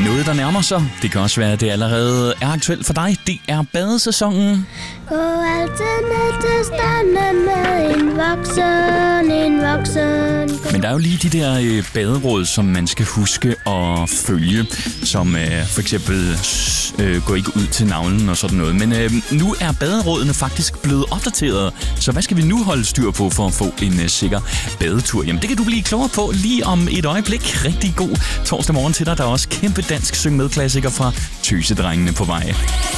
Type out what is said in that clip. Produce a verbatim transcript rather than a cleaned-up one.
Noget, der nærmer sig. Det kan også være, at det allerede er aktuelt for dig. Det er badesæsonen. Gå altid ned til stranden med en voksen, en voksen. Men der er jo lige de der øh, baderåd, som man skal huske at følge. Som øh, for eksempel øh, gå ikke ud til navlen og sådan noget. Men øh, nu er baderådene faktisk blevet opdateret. Så hvad skal vi nu holde styr på for at få en øh, sikker badetur? Jamen det kan du blive klogere på lige om et øjeblik. Rigtig god torsdag morgen til dig. Der er også kæmpe dansk syng med klassiker fra Tøsedrengene på vej.